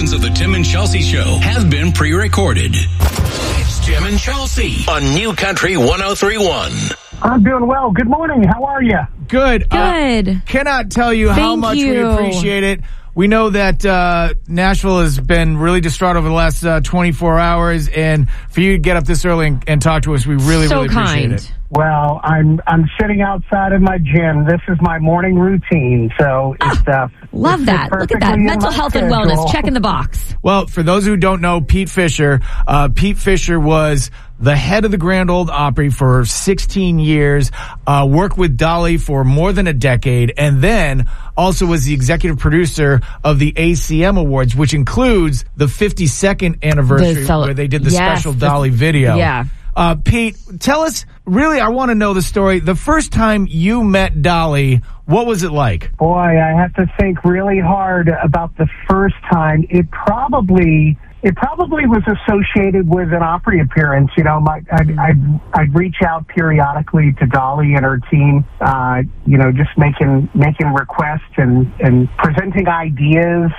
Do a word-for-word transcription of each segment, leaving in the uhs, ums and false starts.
editions of the Tim and Chelsea Show have been pre-recorded. It's Tim and Chelsea on New Country one oh three point one. I'm doing well. Good morning. How are you? Good. Good. Uh, cannot tell you Thank how much you. we appreciate it. We know that uh, Nashville has been really distraught over the last uh, twenty-four hours, and for you to get up this early and, and talk to us, we really, so really appreciate kind. it. Well, I'm I'm sitting outside of my gym. This is my morning routine, so it's uh, Love it's that. Look at that. perfectly in Mental my health and schedule. wellness. Check in the box. Well, for those who don't know, Pete Fisher, uh, Pete Fisher was the head of the Grand Ole Opry for sixteen years, uh, worked with Dolly for more than a decade, and then also was the executive producer of the A C M Awards, which includes the fifty-second anniversary The cel- where they did the Yes, special the- Dolly video. yeah. Uh, Pete, tell us, really, I want to know the story. The first time you met Dolly, what was it like? Boy, I have to think really hard about the first time. It probably it probably was associated with an Opry appearance. You know, my I'd, I'd, I'd reach out periodically to Dolly and her team. Uh, you know, just making making requests and and presenting ideas.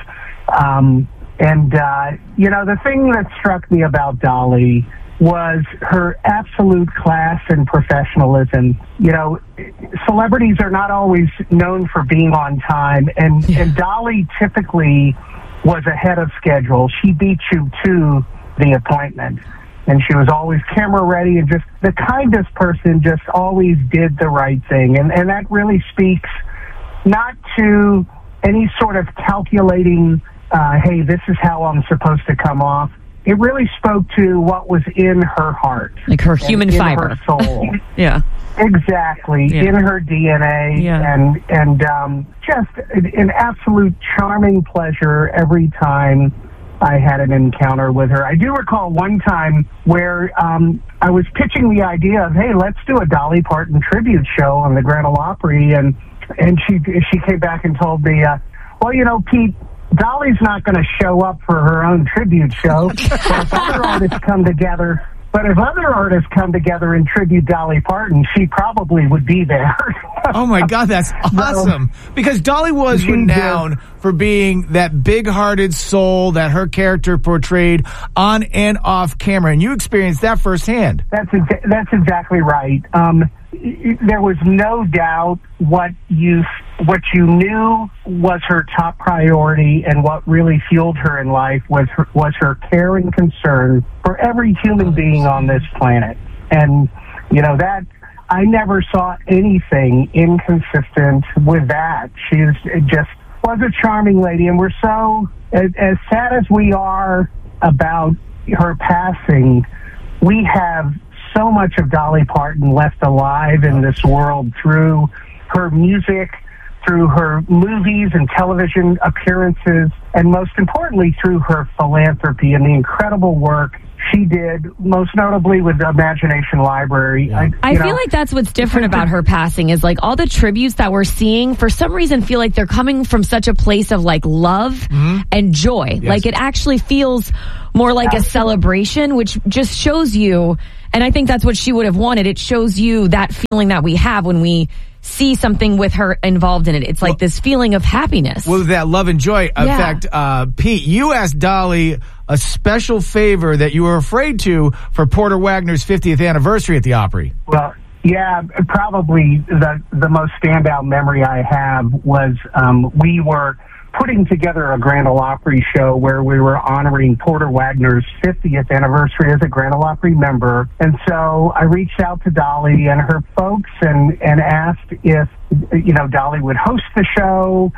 Um, and uh, you know, the thing that struck me about Dolly was her absolute class and professionalism. You know, celebrities are not always known for being on time, and, and Dolly typically was ahead of schedule. She beat you to the appointment, and she was always camera ready and just the kindest person, just always did the right thing. And, and that really speaks not to any sort of calculating, uh, hey, this is how I'm supposed to come off. It really spoke to what was in her heart. Like her human and in fiber. her soul. Yeah. Exactly. Yeah. In her D N A. Yeah. And, and um, just an absolute charming pleasure every time I had an encounter with her. I do recall one time where um, I was pitching the idea of, hey, let's do a Dolly Parton tribute show on the Grand Ole Opry. And, and she, she came back and told me, uh, well, you know, Pete, Dolly's not going to show up for her own tribute show, but if other artists come together, but if other artists come together and tribute Dolly Parton, she probably would be there. Oh my God, that's awesome. Because Dolly was She renowned for being that big-hearted soul that her character portrayed on and off camera, and you experienced that firsthand. That's exa- that's exactly right. Um, y- there was no doubt what you what you knew was her top priority, and what really fueled her in life was her, was her care and concern for every human being on this planet. And you know that I never saw anything inconsistent with that. She was just was a charming lady, and we're so as, as sad as we are about her passing, we have so much of Dolly Parton left alive in this world through her music, through her movies and television appearances, and most importantly, through her philanthropy and the incredible work she did, most notably with the Imagination Library. Yeah. I, I you feel know, like that's what's different about her passing is like all the tributes that we're seeing for some reason feel like they're coming from such a place of like love Mm-hmm. and joy. Yes. Like it actually feels more like a celebration, which just shows you, and I think that's what she would have wanted. It shows you that feeling that we have when we see something with her involved in it. It's like Well, this feeling of happiness. With that love and joy. In Yeah. fact, uh, Pete, you asked Dolly a special favor that you were afraid to for Porter Wagner's fiftieth anniversary at the Opry. Well, yeah, probably the the most standout memory I have was um, we were putting together a Grand Ole Opry show where we were honoring Porter Wagner's fiftieth anniversary as a Grand Ole Opry member. And so I reached out to Dolly and her folks and, and asked if, you know, Dolly would host the show,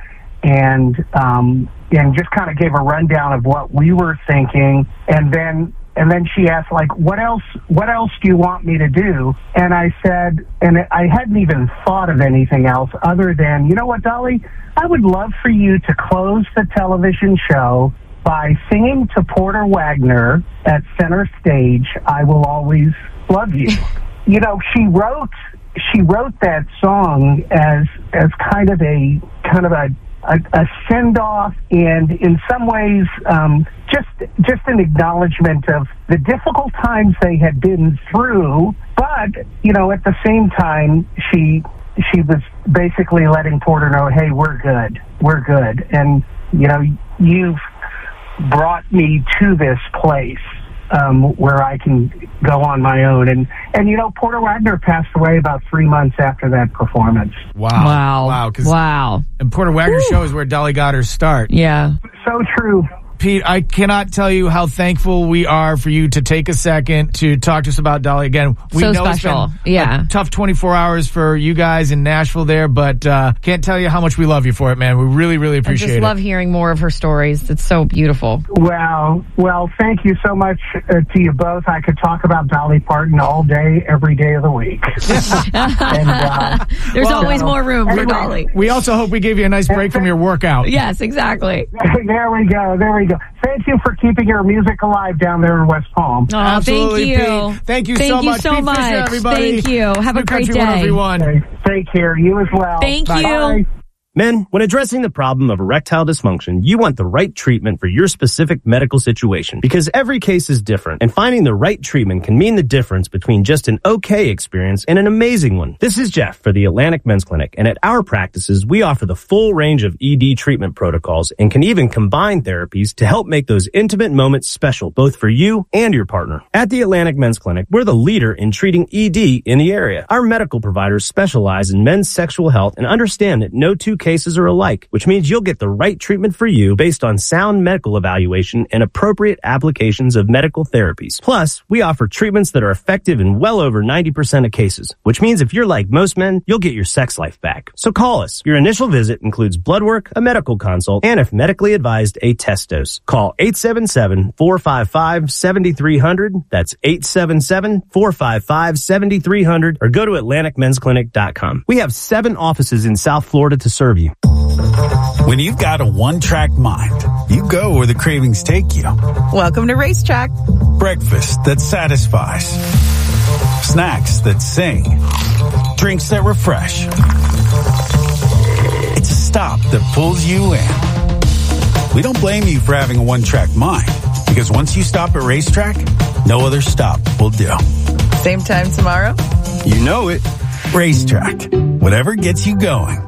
and um, and just kind of gave a rundown of what we were thinking. And then and then she asked, like, what else what else do you want me to do? And I said, and I hadn't even thought of anything else other than, you know what, Dolly? I would love for you to close the television show by singing to Porter Wagner at center stage, I Will Always Love You. You know, she wrote she wrote that song as as kind of a kind of a a, a send off, and in some ways um, just just an acknowledgement of the difficult times they had been through. But you know, at the same time, she she was basically letting Porter know, hey, we're good, we're good, and you know, you've brought me to this place um, where I can go on my own. And, and, you know, Porter Wagner passed away about three months after that performance. Wow. Wow. Wow. 'Cause- Wow. And Porter Wagner's show is where Dolly got her start. Yeah. So true. Pete, I cannot tell you how thankful we are for you to take a second to talk to us about Dolly again. We So know special. It's been Yeah. a tough twenty-four hours for you guys in Nashville there, but uh, can't tell you how much we love you for it, man. We really, really I appreciate just it. love hearing more of her stories. It's so beautiful. Well, well, thank you so much uh, to you both. I could talk about Dolly Parton all day, every day of the week. and, uh, There's Well, always more room for anyway. Dolly. We also hope we gave you a nice break from your workout. Yes, exactly. there we go. There we go. Thank you for keeping your music alive down there in West Palm. Oh, Absolutely, thank you. Pete. Thank you thank so you much. so Pete much. Fisher, everybody. Thank you. Have New a great Country day. one, everyone. Okay, take care. You as well. Thank Bye. you. Bye. Men, when addressing the problem of erectile dysfunction, you want the right treatment for your specific medical situation because every case is different, and finding the right treatment can mean the difference between just an okay experience and an amazing one. This is Jeff for the Atlantic Men's Clinic, and at our practices, we offer the full range of E D treatment protocols and can even combine therapies to help make those intimate moments special, both for you and your partner. At the Atlantic Men's Clinic, we're the leader in treating E D in the area. Our medical providers specialize in men's sexual health and understand that no two cases are alike, which means you'll get the right treatment for you based on sound medical evaluation and appropriate applications of medical therapies. Plus, we offer treatments that are effective in well over ninety percent of cases, which means if you're like most men, you'll get your sex life back. So call us. Your initial visit includes blood work, a medical consult, and if medically advised, a test dose. Call eight seven seven, four five five, seven three zero zero. That's eight seven seven, four five five, seven three zero zero or go to atlantic men's clinic dot com. We have seven offices in South Florida to serve you. When you've got a one-track mind, you go where the cravings take you. Welcome to Racetrack. Breakfast that satisfies. Snacks that sing. Drinks that refresh. It's a stop that pulls you in. We don't blame you for having a one-track mind, because once you stop at Racetrack, no other stop will do. Same time tomorrow? You know it. Racetrack. Whatever gets you going.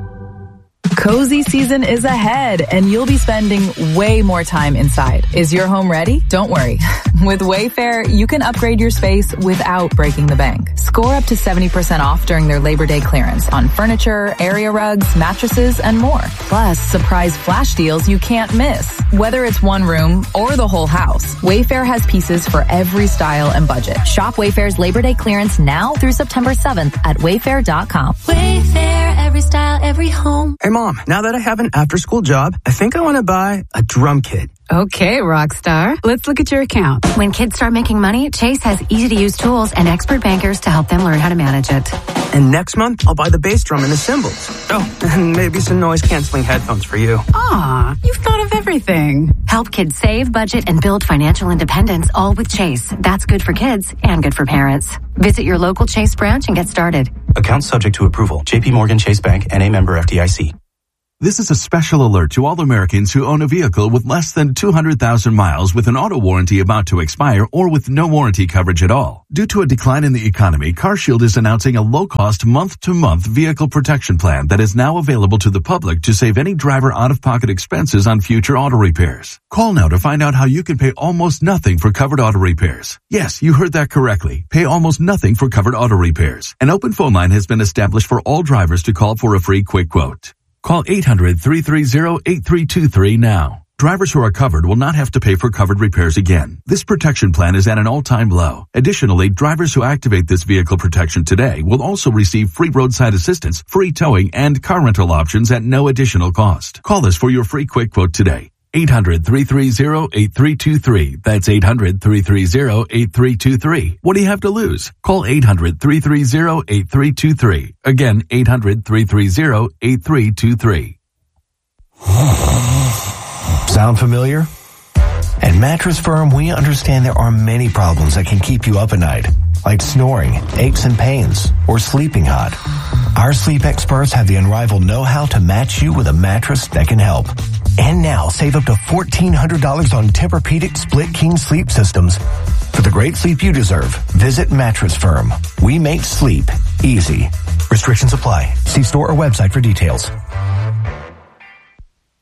Cozy season is ahead, and you'll be spending way more time inside. Is your home ready? Don't worry. With Wayfair, you can upgrade your space without breaking the bank. Score up to seventy percent off during their Labor Day clearance on furniture, area rugs, mattresses, and more. Plus, surprise flash deals you can't miss. Whether it's one room or the whole house, Wayfair has pieces for every style and budget. Shop Wayfair's Labor Day clearance now through September seventh at wayfair dot com. Wayfair, every style, every home. Hey Mom, now that I have an after-school job, I think I want to buy a drum kit. Okay, Rockstar. Let's look at your account. When kids start making money, Chase has easy-to-use tools and expert bankers to help them learn how to manage it. And next month, I'll buy the bass drum and the cymbals. Oh, and maybe some noise-canceling headphones for you. Aw, you've thought of everything. Help kids save, budget, and build financial independence, all with Chase. That's good for kids and good for parents. Visit your local Chase branch and get started. Account subject to approval. J P Morgan Chase Bank and a member F D I C. This is a special alert to all Americans who own a vehicle with less than two hundred thousand miles with an auto warranty about to expire or with no warranty coverage at all. Due to a decline in the economy, CarShield is announcing a low-cost month-to-month vehicle protection plan that is now available to the public to save any driver out-of-pocket expenses on future auto repairs. Call now to find out how you can pay almost nothing for covered auto repairs. Yes, you heard that correctly. Pay almost nothing for covered auto repairs. An open phone line has been established for all drivers to call for a free quick quote. Call eight hundred, three three zero, eight three two three now. Drivers who are covered will not have to pay for covered repairs again. This protection plan is at an all-time low. Additionally, drivers who activate this vehicle protection today will also receive free roadside assistance, free towing, and car rental options at no additional cost. Call us for your free quick quote today. eight hundred, three three zero, eight three two three. That's eight hundred, three three zero, eight three two three. What do you have to lose? Call eight hundred, three three zero, eight three two three. Again, eight hundred, three three zero, eight three two three. Sound familiar? At Mattress Firm, we understand there are many problems that can keep you up at night, like snoring, aches and pains, or sleeping hot. Our sleep experts have the unrivaled know-how to match you with a mattress that can help. And now, save up to fourteen hundred dollars on Tempur-Pedic Split King sleep systems. For the great sleep you deserve, visit Mattress Firm. We make sleep easy. Restrictions apply. See store or website for details.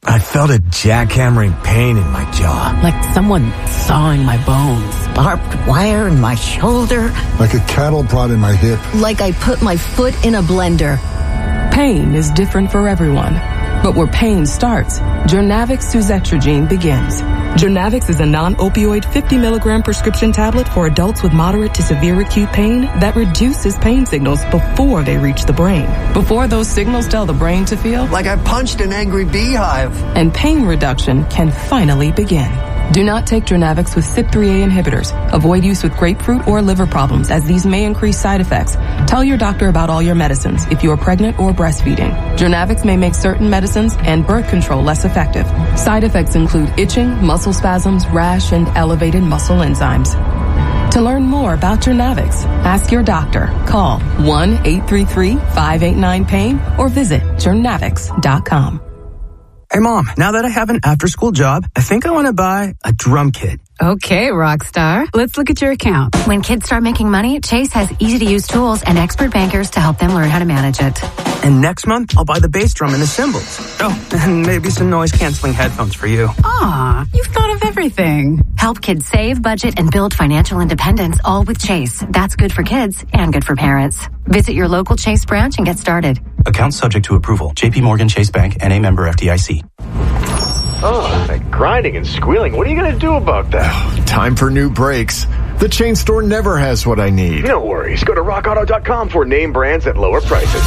I felt a jackhammering pain in my jaw. Like someone sawing my bones. Barbed wire in my shoulder. Like a cattle prod in my hip. Like I put my foot in a blender. Pain is different for everyone. But where pain starts, Jurnavix suzetrigine begins. Jurnavix is a non-opioid fifty milligram prescription tablet for adults with moderate to severe acute pain that reduces pain signals before they reach the brain. Before those signals tell the brain to feel like I punched an angry beehive. And pain reduction can finally begin. Do not take Jurnavix with C Y P three A inhibitors. Avoid use with grapefruit or liver problems, as these may increase side effects. Tell your doctor about all your medicines if you are pregnant or breastfeeding. Jurnavix may make certain medicines and birth control less effective. Side effects include itching, muscle spasms, rash, and elevated muscle enzymes. To learn more about Jurnavix, ask your doctor. Call one eight three three, five eight nine, pain or visit jurnavix dot com. Hey, Mom, now that I have an after-school job, I think I want to buy a drum kit. Okay, Rockstar. Let's look at your account. When kids start making money, Chase has easy-to-use tools and expert bankers to help them learn how to manage it. And next month, I'll buy the bass drum and the cymbals. Oh, and maybe some noise-canceling headphones for you. Aw, you've thought of everything. Help kids save, budget, and build financial independence, all with Chase. That's good for kids and good for parents. Visit your local Chase branch and get started. Account subject to approval. J P Morgan Chase Bank, N A member F D I C. Oh, that grinding and squealing. What are you going to do about that? Time for new brakes. The chain store never has what I need. No worries. Go to rock auto dot com for name brands at lower prices.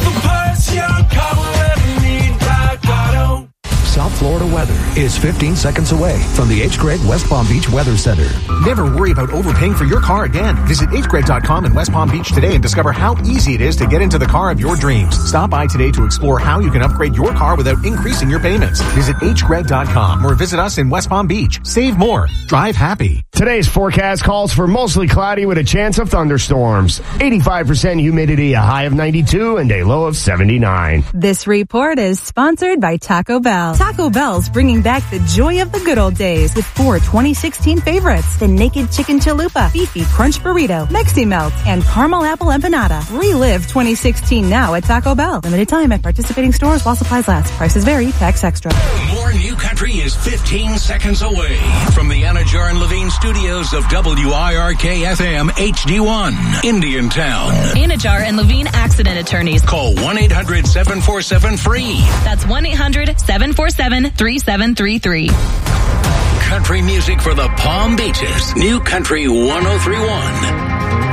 South Florida weather is fifteen seconds away from the H. Gregg West Palm Beach Weather Center. Never worry about overpaying for your car again. Visit H Gregg dot com in West Palm Beach today and discover how easy it is to get into the car of your dreams. Stop by today to explore how you can upgrade your car without increasing your payments. Visit H Gregg dot com or visit us in West Palm Beach. Save more. Drive happy. Today's forecast calls for mostly cloudy with a chance of thunderstorms. eighty-five percent humidity, a high of ninety-two, and a low of seventy-nine. This report is sponsored by Taco Bell. Taco Bell's bringing back the joy of the good old days with four twenty sixteen favorites: the Naked Chicken Chalupa, Beefy Crunch Burrito, Mexi Melt, and Caramel Apple Empanada. Relive twenty sixteen now at Taco Bell. Limited time at participating stores while supplies last. Prices vary. Tax extra. More New Country is fifteen seconds away from the Anajar and Levine studios of W I R K F M H D one, Indiantown. Anajar and Levine accident attorneys. Call one eight hundred seven four seven free. That's one eight hundred seven four seven three seven three three. Country music for the Palm Beaches. New Country one oh three point one.